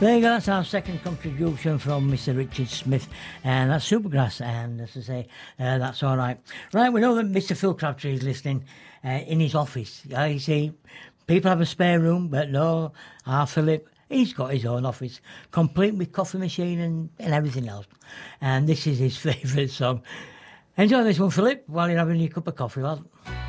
There you go, that's our second contribution from Mr. Richard Smith, and that's Supergrass, and as I say, that's all right. Right, we know that Mr. Phil Crabtree is listening in his office. You see, people have a spare room, but no, our Philip, he's got his own office, complete with coffee machine and everything else. And this is his favourite song. Enjoy this one, Philip, while you're having your cup of coffee, lad.